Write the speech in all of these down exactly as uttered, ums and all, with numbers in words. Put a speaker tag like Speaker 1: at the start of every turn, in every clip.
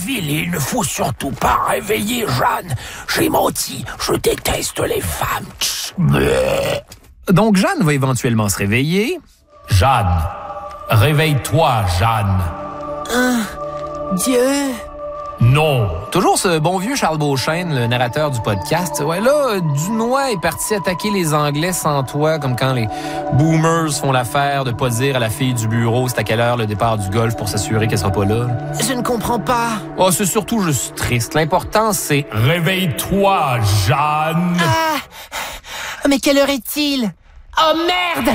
Speaker 1: ville et il ne faut surtout pas réveiller Jeanne. J'ai menti, je déteste les femmes. Tch,
Speaker 2: Donc Jeanne va éventuellement se réveiller.
Speaker 3: Jeanne, réveille-toi, Jeanne.
Speaker 4: Ah, Dieu...
Speaker 3: Non.
Speaker 2: Toujours ce bon vieux Charles Beauchesne, le narrateur du podcast. Ouais, là, Dunois est parti attaquer les Anglais sans toi, comme quand les boomers font l'affaire de pas dire à la fille du bureau c'est à quelle heure le départ du golf pour s'assurer qu'elle sera pas là.
Speaker 4: Je ne comprends pas.
Speaker 2: Oh, c'est surtout juste triste. L'important, c'est...
Speaker 3: Réveille-toi, Jeanne.
Speaker 4: Ah! Mais quelle heure est-il? Oh, merde!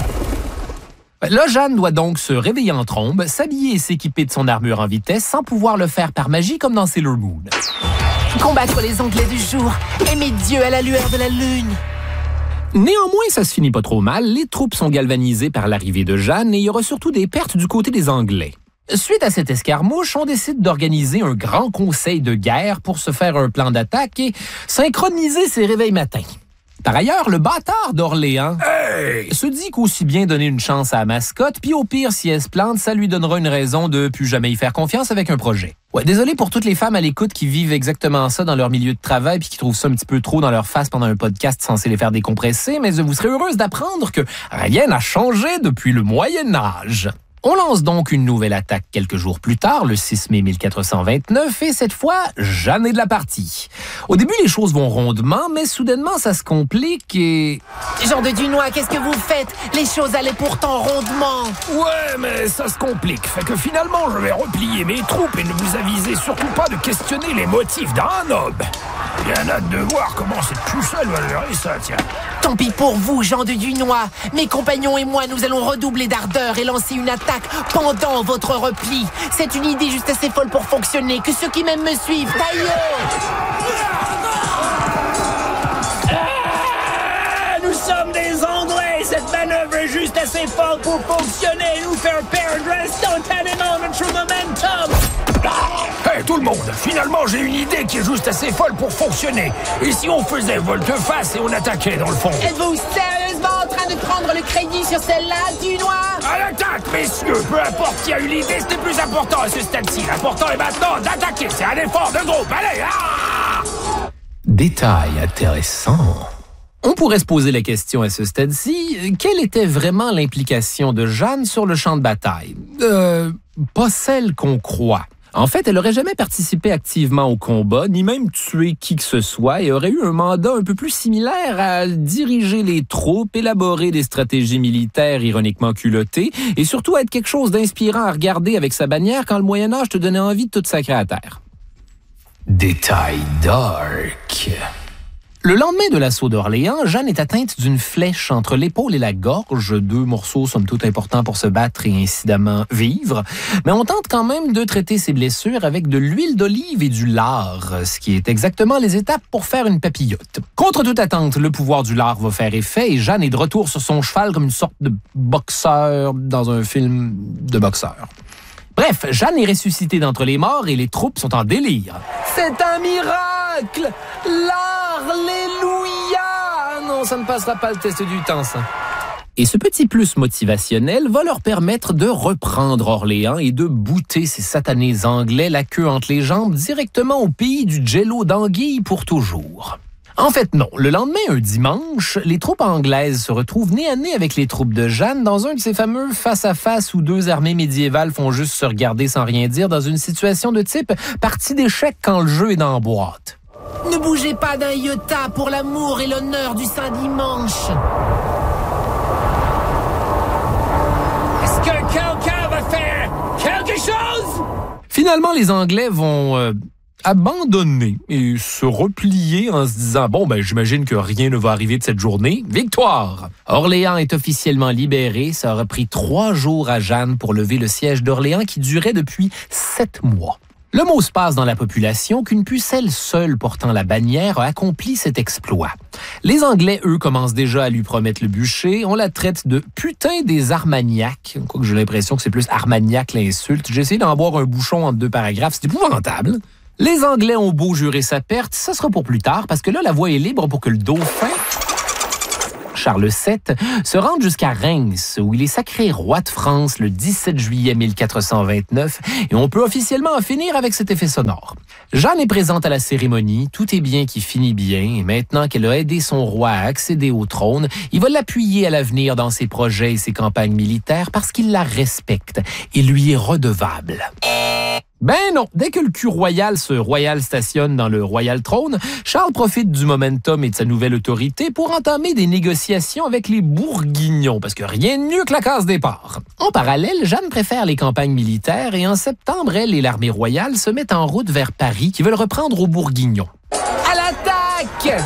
Speaker 2: Là, Jeanne doit donc se réveiller en trombe, s'habiller et s'équiper de son armure en vitesse sans pouvoir le faire par magie comme dans Sailor Moon.
Speaker 4: Combattre les Anglais du jour, aimer Dieu à la lueur de la lune.
Speaker 2: Néanmoins, ça se finit pas trop mal. Les troupes sont galvanisées par l'arrivée de Jeanne et il y aura surtout des pertes du côté des Anglais. Suite à cette escarmouche, on décide d'organiser un grand conseil de guerre pour se faire un plan d'attaque et synchroniser ses réveils matins. Par ailleurs, le bâtard d'Orléans
Speaker 1: hey!
Speaker 2: se dit qu'aussi bien donner une chance à la mascotte, puis au pire, si elle se plante, ça lui donnera une raison de plus jamais y faire confiance avec un projet. Ouais, désolé pour toutes les femmes à l'écoute qui vivent exactement ça dans leur milieu de travail puis qui trouvent ça un petit peu trop dans leur face pendant un podcast censé les faire décompresser, mais vous serez heureuse d'apprendre que rien n'a changé depuis le Moyen-Âge. On lance donc une nouvelle attaque quelques jours plus tard, le six mai mille quatre cent vingt-neuf, et cette fois, Jeanne est de la partie. Au début, les choses vont rondement, mais soudainement, ça se complique et...
Speaker 4: Jean de Dunois, qu'est-ce que vous faites? Les choses allaient pourtant rondement.
Speaker 1: Ouais, mais ça se complique. Fait que finalement, je vais replier mes troupes et ne vous avisez surtout pas de questionner les motifs d'un noble. Bien hâte de voir comment cette pucelle va gérer ça, tiens.
Speaker 4: Tant pis pour vous, Jean de Dunois. Mes compagnons et moi, nous allons redoubler d'ardeur et lancer une attaque pendant votre repli. C'est une idée juste assez folle pour fonctionner. Que ceux qui m'aiment me suivent. Taillot!
Speaker 1: Ah, nous sommes des Anglais. Cette manœuvre est juste assez forte pour fonctionner. Nous faire perdre instantanément notre momentum. Hey, tout le monde, finalement j'ai une idée qui est juste assez folle pour fonctionner. Et si on faisait volte-face et on attaquait dans le fond?
Speaker 4: Êtes-vous sérieusement en train de prendre le crédit sur celle-là, Dunois?
Speaker 1: À l'attaque, messieurs! Peu importe qui a eu l'idée, c'était plus important à ce stade-ci. L'important est maintenant d'attaquer. C'est un effort de groupe. Allez, ah!
Speaker 2: Détail intéressant. On pourrait se poser la question à ce stade-ci, quelle était vraiment l'implication de Jeanne sur le champ de bataille? Euh, pas celle qu'on croit. En fait, elle aurait jamais participé activement au combat, ni même tué qui que ce soit, et aurait eu un mandat un peu plus similaire à diriger les troupes, élaborer des stratégies militaires ironiquement culottées, et surtout être quelque chose d'inspirant à regarder avec sa bannière quand le Moyen-Âge te donnait envie de tout sacrer à terre. Détail dark. Le lendemain de l'assaut d'Orléans, Jeanne est atteinte d'une flèche entre l'épaule et la gorge, deux morceaux somme toute importants pour se battre et incidemment vivre. Mais on tente quand même de traiter ses blessures avec de l'huile d'olive et du lard, ce qui est exactement les étapes pour faire une papillote. Contre toute attente, le pouvoir du lard va faire effet et Jeanne est de retour sur son cheval comme une sorte de boxeur dans un film de boxeur. Bref, Jeanne est ressuscitée d'entre les morts et les troupes sont en délire. C'est un miracle! Alléluia! Non, ça ne passera pas le test du temps, ça. Et ce petit plus motivationnel va leur permettre de reprendre Orléans et de bouter ces satanés Anglais la queue entre les jambes directement au pays du jello d'anguille pour toujours. En fait, non. Le lendemain, un dimanche, les troupes anglaises se retrouvent nez à nez avec les troupes de Jeanne dans un de ces fameux face-à-face où deux armées médiévales font juste se regarder sans rien dire dans une situation de type partie d'échecs quand le jeu est dans la boîte.
Speaker 4: Ne bougez pas d'un iota pour l'amour et l'honneur du Saint-Dimanche.
Speaker 1: Est-ce que quelqu'un va faire quelque chose?
Speaker 2: Finalement, les Anglais vont... Euh, abandonner et se replier en se disant « Bon, ben j'imagine que rien ne va arriver de cette journée. Victoire! » Orléans est officiellement libéré. Ça aura pris trois jours à Jeanne pour lever le siège d'Orléans qui durait depuis sept mois. Le mot se passe dans la population qu'une pucelle seule portant la bannière a accompli cet exploit. Les Anglais, eux, commencent déjà à lui promettre le bûcher. On la traite de « putain des Armagnacs ». Quoique j'ai l'impression que c'est plus Armagnac l'insulte. J'ai essayé d'en boire un bouchon entre deux paragraphes. C'est épouvantable. Les Anglais ont beau jurer sa perte, ça sera pour plus tard, parce que là, la voie est libre pour que le dauphin Charles sept, se rendent jusqu'à Reims, où il est sacré roi de France le dix-sept juillet mille quatre cent vingt-neuf, et on peut officiellement en finir avec cet effet sonore. Jeanne est présente à la cérémonie, tout est bien qui finit bien, et maintenant qu'elle a aidé son roi à accéder au trône, il va l'appuyer à l'avenir dans ses projets et ses campagnes militaires parce qu'il la respecte et lui est redevable. Ben non, dès que le cul royal se royal stationne dans le royal trône, Charles profite du momentum et de sa nouvelle autorité pour entamer des négociations avec les Bourguignons, parce que rien de mieux que la case départ. En parallèle, Jeanne préfère les campagnes militaires et en septembre, elle et l'armée royale se mettent en route vers Paris qui veulent reprendre aux Bourguignons. À l'attaque!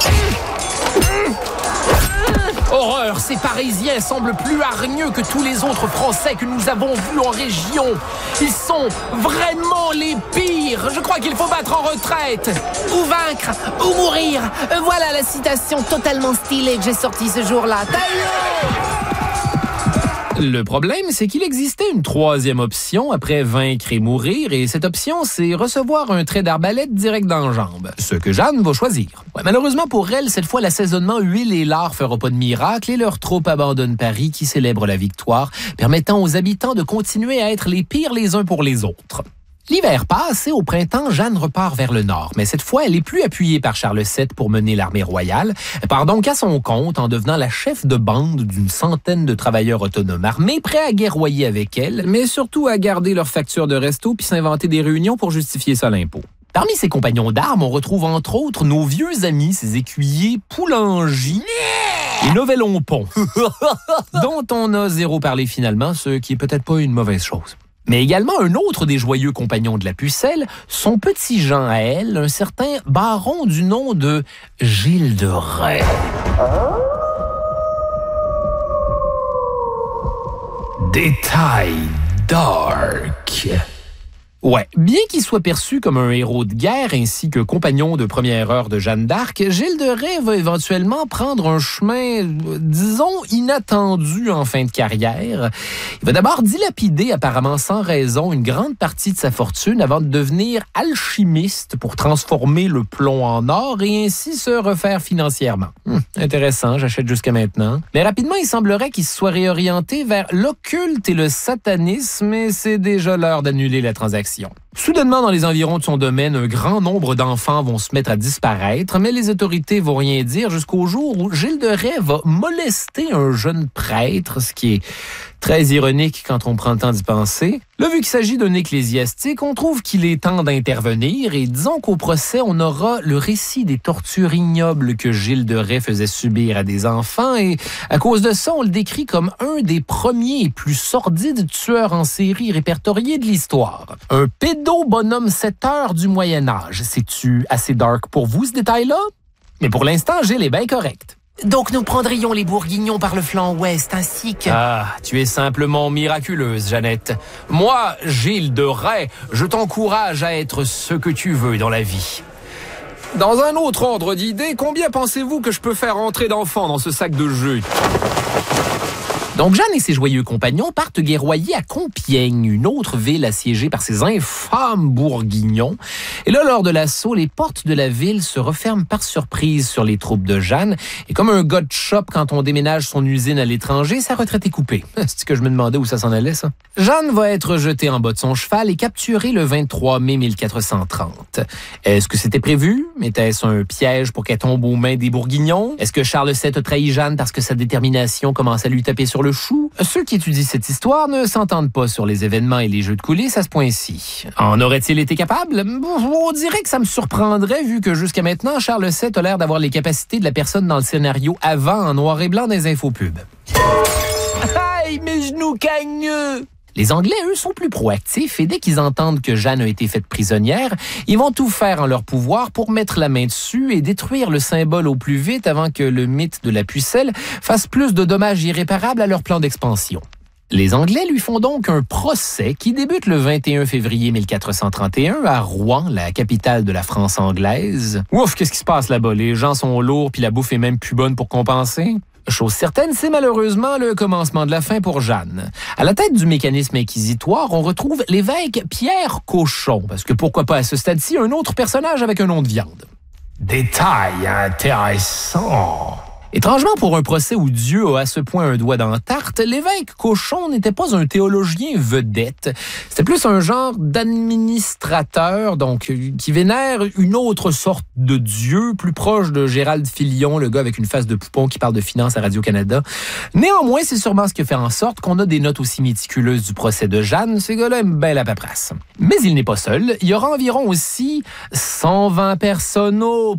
Speaker 2: Horreur, ces Parisiens semblent plus hargneux que tous les autres Français que nous avons vus en région. Ils sont vraiment les pires. Je crois qu'il faut battre en retraite.
Speaker 4: Ou vaincre, ou mourir. Voilà la citation totalement stylée que j'ai sortie ce jour-là. Taillot!
Speaker 2: Le problème, c'est qu'il existait une troisième option après vaincre et mourir, et cette option, c'est recevoir un trait d'arbalète direct dans la jambe, ce que Jeanne va choisir. Ouais, malheureusement pour elle, cette fois, l'assaisonnement huile et lard fera pas de miracle et leur troupe abandonne Paris qui célèbre la victoire, permettant aux habitants de continuer à être les pires les uns pour les autres. L'hiver passe et au printemps, Jeanne repart vers le nord. Mais cette fois, elle est plus appuyée par Charles sept pour mener l'armée royale. Elle part donc à son compte en devenant la chef de bande d'une centaine de travailleurs autonomes armés prêts à guerroyer avec elle, mais surtout à garder leurs factures de resto puis s'inventer des réunions pour justifier ça à l'impôt. Parmi ses compagnons d'armes, on retrouve entre autres nos vieux amis, ses écuyers Poulengy et Novelonpont, dont on a zéro parlé finalement, ce qui est peut-être pas une mauvaise chose. Mais également un autre des joyeux compagnons de la Pucelle, son petit Jean à elle, un certain baron du nom de Gilles de Rais.
Speaker 3: Détail dark.
Speaker 2: Ouais, bien qu'il soit perçu comme un héros de guerre ainsi que compagnon de première heure de Jeanne d'Arc, Gilles de Rais va éventuellement prendre un chemin, disons, inattendu en fin de carrière. Il va d'abord dilapider, apparemment sans raison, une grande partie de sa fortune avant de devenir alchimiste pour transformer le plomb en or et ainsi se refaire financièrement. Hum, intéressant, j'achète jusqu'à maintenant. Mais rapidement, il semblerait qu'il se soit réorienté vers l'occulte et le satanisme et c'est déjà l'heure d'annuler la transaction. Soudainement, dans les environs de son domaine, un grand nombre d'enfants vont se mettre à disparaître, mais les autorités vont rien dire jusqu'au jour où Gilles de Rais va molester un jeune prêtre, ce qui est très ironique quand on prend le temps d'y penser. Là, vu qu'il s'agit d'un ecclésiastique, on trouve qu'il est temps d'intervenir et disons qu'au procès, on aura le récit des tortures ignobles que Gilles de Rais faisait subir à des enfants et à cause de ça, on le décrit comme un des premiers et plus sordides tueurs en série répertoriés de l'histoire. Un pédo-bonhomme sept heures du Moyen-Âge. C'est-tu assez dark pour vous, ce détail-là? Mais pour l'instant, Gilles est bien correct.
Speaker 4: Donc nous prendrions les Bourguignons par le flanc ouest, ainsi que...
Speaker 2: Ah, tu es simplement miraculeuse, Jeannette. Moi, Gilles de Rais, je t'encourage à être ce que tu veux dans la vie. Dans un autre ordre d'idée, combien pensez-vous que je peux faire entrer d'enfants dans ce sac de jus? Donc, Jeanne et ses joyeux compagnons partent guerroyer à Compiègne, une autre ville assiégée par ces infâmes Bourguignons. Et là, lors de l'assaut, les portes de la ville se referment par surprise sur les troupes de Jeanne. Et comme un gars de shop quand on déménage son usine à l'étranger, sa retraite est coupée. C'est ce que je me demandais où ça s'en allait, ça. Jeanne va être jetée en bas de son cheval et capturée le vingt-trois mai mille quatre cent trente. Est-ce que c'était prévu? Était-ce un piège pour qu'elle tombe aux mains des Bourguignons? Est-ce que Charles sept a trahi Jeanne parce que sa détermination commence à lui taper sur le chou? Ceux qui étudient cette histoire ne s'entendent pas sur les événements et les jeux de coulisses à ce point-ci. En aurait-il été capable? On dirait que ça me surprendrait vu que jusqu'à maintenant, Charles sept a l'air d'avoir les capacités de la personne dans le scénario avant en noir et blanc dans les infopubs. Aïe, mes genoux cagneux! Les Anglais, eux, sont plus proactifs et dès qu'ils entendent que Jeanne a été faite prisonnière, ils vont tout faire en leur pouvoir pour mettre la main dessus et détruire le symbole au plus vite avant que le mythe de la pucelle fasse plus de dommages irréparables à leur plan d'expansion. Les Anglais lui font donc un procès qui débute le vingt et un février mille quatre cent trente et un à Rouen, la capitale de la France anglaise. Ouf, qu'est-ce qui se passe là-bas? Les gens sont lourds puis la bouffe est même plus bonne pour compenser. Chose certaine, c'est malheureusement le commencement de la fin pour Jeanne. À la tête du mécanisme inquisitoire, on retrouve l'évêque Pierre Cochon, parce que pourquoi pas à ce stade-ci un autre personnage avec un nom de viande.
Speaker 3: Détail intéressant.
Speaker 2: Étrangement, pour un procès où Dieu a à ce point un doigt dans la tarte, l'évêque Cochon n'était pas un théologien vedette. C'était plus un genre d'administrateur, donc qui vénère une autre sorte de Dieu, plus proche de Gérald Filion, le gars avec une face de poupon qui parle de finances à Radio-Canada. Néanmoins, c'est sûrement ce qui fait en sorte qu'on a des notes aussi méticuleuses du procès de Jeanne. Ces gars-là aiment bien la paperasse. Mais il n'est pas seul. Il y aura environ aussi cent vingt personnes au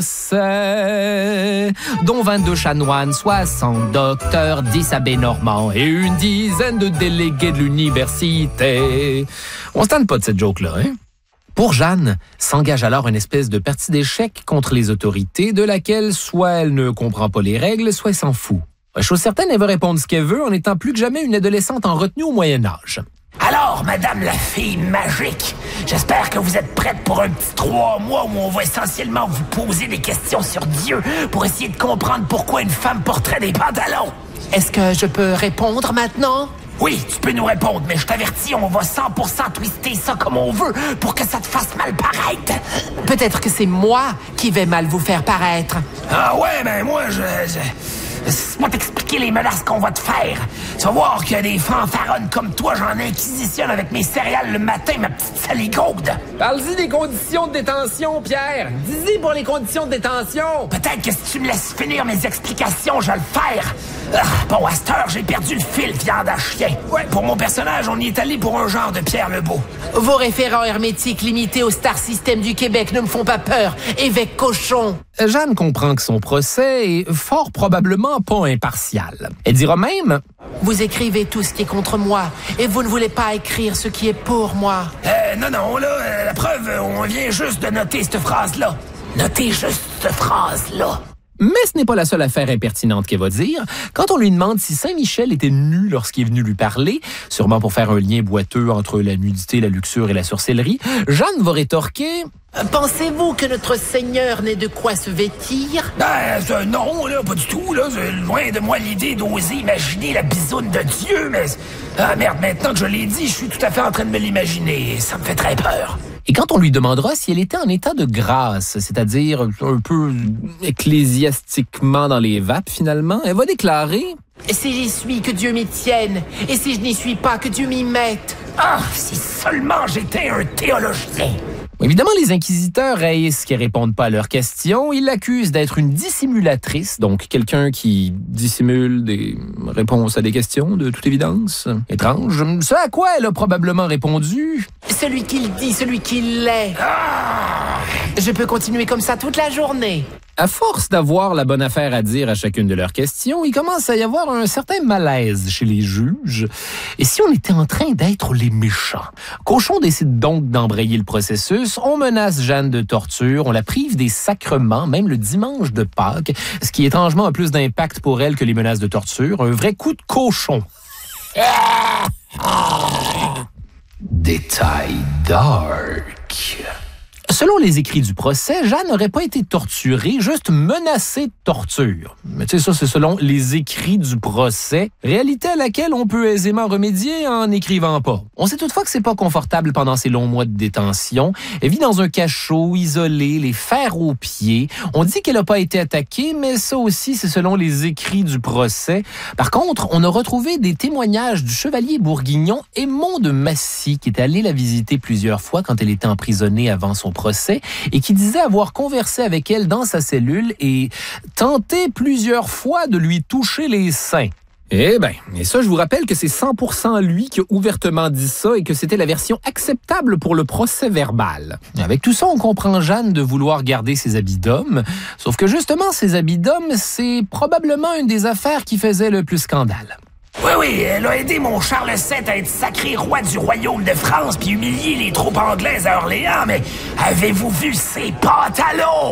Speaker 2: procès, dont vingt-deux chanoines, soixante docteurs, dix abbés normands et une dizaine de délégués de l'université. On se tente pas de cette joke-là, hein? Pour Jeanne, s'engage alors une espèce de partie d'échecs contre les autorités de laquelle soit elle ne comprend pas les règles, soit elle s'en fout. Chose certaine, elle veut répondre ce qu'elle veut en étant plus que jamais une adolescente en retenue au Moyen-Âge.
Speaker 1: Alors, madame la fille magique, j'espère que vous êtes prête pour un petit trois mois où on va essentiellement vous poser des questions sur Dieu pour essayer de comprendre pourquoi une femme porterait des pantalons.
Speaker 4: Est-ce que je peux répondre maintenant?
Speaker 1: Oui, tu peux nous répondre, mais je t'avertis, on va cent pour cent twister ça comme on veut pour que ça te fasse mal paraître.
Speaker 4: Peut-être que c'est moi qui vais mal vous faire paraître.
Speaker 1: Ah ouais, ben moi, je... je... Laisse-moi t'expliquer les menaces qu'on va te faire. Tu vas voir que des fanfaronnes comme toi, j'en inquisitionne avec mes céréales le matin, ma petite saligaude.
Speaker 2: Parle-y des conditions de détention, Pierre. Dis-y pour les conditions de détention.
Speaker 1: Peut-être que si tu me laisses finir mes explications, je vais le faire. Ah, bon, à cette heure, j'ai perdu le fil, viande à chien. Ouais, pour mon personnage, on y est allé pour un genre de Pierre Lebeau.
Speaker 4: Vos référents hermétiques limités au Star System du Québec ne me font pas peur, évêque Cochon.
Speaker 2: Jeanne comprend que son procès est fort probablement pas impartial. Elle dira même...
Speaker 4: Vous écrivez tout ce qui est contre moi, et vous ne voulez pas écrire ce qui est pour moi.
Speaker 1: Euh, non, non, là, euh, la preuve, on vient juste de noter cette phrase-là. Notez juste cette phrase-là.
Speaker 2: Mais ce n'est pas la seule affaire impertinente qu'elle va dire. Quand on lui demande si Saint-Michel était nu lorsqu'il est venu lui parler, sûrement pour faire un lien boiteux entre la nudité, la luxure et la sorcellerie, Jeanne va rétorquer...
Speaker 4: Pensez-vous que notre Seigneur n'ait de quoi se vêtir?
Speaker 1: Ben, euh, non, là, pas du tout, là. C'est loin de moi l'idée d'oser imaginer la bisoune de Dieu, mais... Ah merde, maintenant que je l'ai dit, je suis tout à fait en train de me l'imaginer. Ça me fait très peur.
Speaker 2: Et quand on lui demandera si elle était en état de grâce, c'est-à-dire un peu ecclésiastiquement dans les vapes finalement, elle va déclarer...
Speaker 4: Si j'y suis, que Dieu m'y tienne. Et si je n'y suis pas, que Dieu m'y mette.
Speaker 1: Ah, si seulement j'étais un théologien.
Speaker 2: Évidemment, les inquisiteurs haïssent qu'ils répondent pas à leurs questions. Ils l'accusent d'être une dissimulatrice, donc quelqu'un qui dissimule des réponses à des questions, de toute évidence. Étrange. Ce à quoi elle a probablement répondu...
Speaker 4: Celui qui le dit, celui qui l'est.
Speaker 1: Ah!
Speaker 4: Je peux continuer comme ça toute la journée.
Speaker 2: À force d'avoir la bonne affaire à dire à chacune de leurs questions, il commence à y avoir un certain malaise chez les juges. Et si on était en train d'être les méchants? Cochon décide donc d'embrayer le processus. On menace Jeanne de torture, on la prive des sacrements, même le dimanche de Pâques, ce qui étrangement a plus d'impact pour elle que les menaces de torture. Un vrai coup de cochon.
Speaker 3: Détail dark.
Speaker 2: Selon les écrits du procès, Jeanne n'aurait pas été torturée, juste menacée de torture. Mais tu sais, ça, c'est selon les écrits du procès, réalité à laquelle on peut aisément remédier en n'écrivant pas. On sait toutefois que c'est pas confortable pendant ces longs mois de détention. Elle vit dans un cachot, isolée, les fers aux pieds. On dit qu'elle n'a pas été attaquée, mais ça aussi, c'est selon les écrits du procès. Par contre, on a retrouvé des témoignages du chevalier bourguignon Aymon de Massy, qui est allé la visiter plusieurs fois quand elle était emprisonnée avant son procès et qui disait avoir conversé avec elle dans sa cellule et tenté plusieurs fois de lui toucher les seins. Eh bien, et ça, je vous rappelle que c'est cent pour cent lui qui a ouvertement dit ça et que c'était la version acceptable pour le procès verbal. Avec tout ça, on comprend Jeanne de vouloir garder ses habits d'homme, sauf que justement, ses habits d'homme, c'est probablement une des affaires qui faisait le plus scandale.
Speaker 1: Oui, oui, elle a aidé mon Charles sept à être sacré roi du royaume de France puis humilier les troupes anglaises à Orléans, mais avez-vous vu ses pantalons?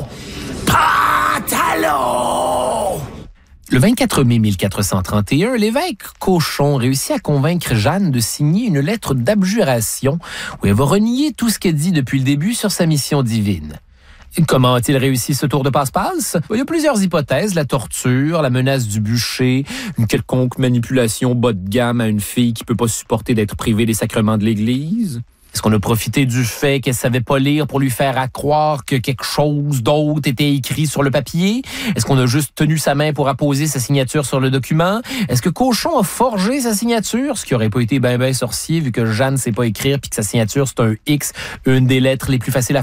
Speaker 1: Pantalons!
Speaker 2: Le vingt-quatre mai mille quatre cent trente et un, l'évêque Cochon réussit à convaincre Jeanne de signer une lettre d'abjuration où elle va renier tout ce qu'elle dit depuis le début sur sa mission divine. Comment a-t-il réussi ce tour de passe-passe? Il y a plusieurs hypothèses. La torture, la menace du bûcher, une quelconque manipulation bas de gamme à une fille qui peut pas supporter d'être privée des sacrements de l'Église. Est-ce qu'on a profité du fait qu'elle savait pas lire pour lui faire à croire que quelque chose d'autre était écrit sur le papier? Est-ce qu'on a juste tenu sa main pour apposer sa signature sur le document? Est-ce que Cochon a forgé sa signature? Ce qui aurait pas été ben ben sorcier vu que Jeanne sait pas écrire puis que sa signature c'est un X, une des lettres les plus faciles à